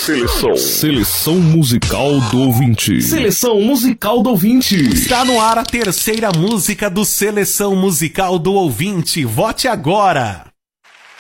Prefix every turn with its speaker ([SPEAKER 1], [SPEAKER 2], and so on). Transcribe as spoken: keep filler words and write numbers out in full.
[SPEAKER 1] Seleção. Seleção musical do ouvinte.
[SPEAKER 2] Seleção musical do ouvinte.
[SPEAKER 3] Está no ar a terceira música do Seleção Musical do Ouvinte. Vote agora.